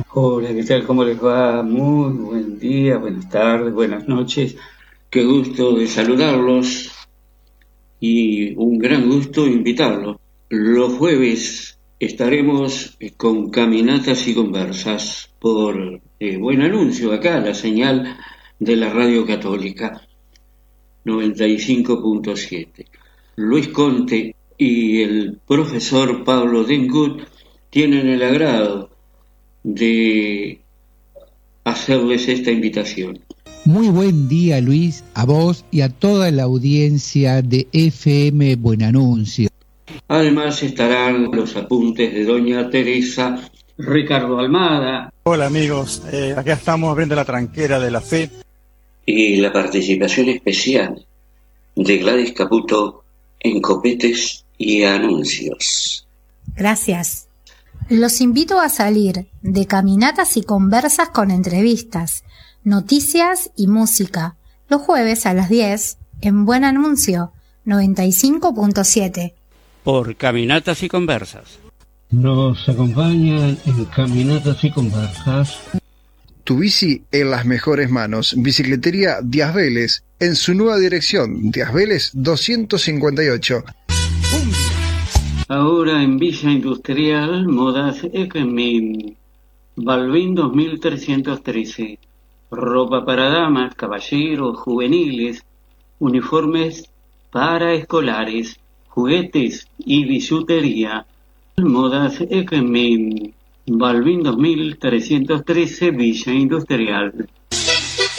Hola, ¿qué tal? ¿Cómo les va? Muy buen día, buenas tardes, buenas noches. Qué gusto de saludarlos y un gran gusto invitarlos. Los jueves estaremos con caminatas y conversas por Buen Anuncio, acá, la señal de la Radio Católica 95.7. Luis Conte y el profesor Pablo Dengut tienen el agrado de hacerles esta invitación. Muy buen día, Luis, a vos y a toda la audiencia de FM Buen Anuncio. Además estarán los apuntes de doña Teresa, Ricardo Almada. Hola amigos, acá estamos abriendo la tranquera de la fe. Y la participación especial de Gladys Caputo en Copetes y Anuncios. Gracias. Los invito a salir de caminatas y conversas con entrevistas, noticias y música, los jueves a las 10 en Buen Anuncio 95.7. Por Caminatas y Conversas. Nos acompañan en Caminatas y Conversas. Tu bici en las mejores manos. Bicicletería Díaz Vélez, en su nueva dirección, Díaz Vélez 258. Ahora en Villa Industrial, Modas Ekemim, Balvin 2313. Ropa para damas, caballeros, juveniles, uniformes para escolares, juguetes y bisutería. Modas Ekemim, Balvin 2313, Villa Industrial.